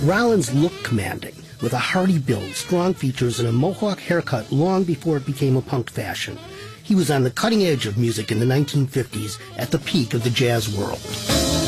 Rollins looked commanding, with a hearty build, strong features, and a mohawk haircut long before it became a punk fashion. He was on the cutting edge of music in the 1950s, at the peak of the jazz world.